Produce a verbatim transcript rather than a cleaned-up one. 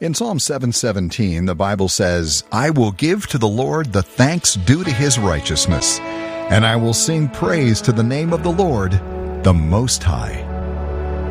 In Psalm seven seventeen, the Bible says, "I will give to the Lord the thanks due to his righteousness, and I will sing praise to the name of the Lord, the Most High."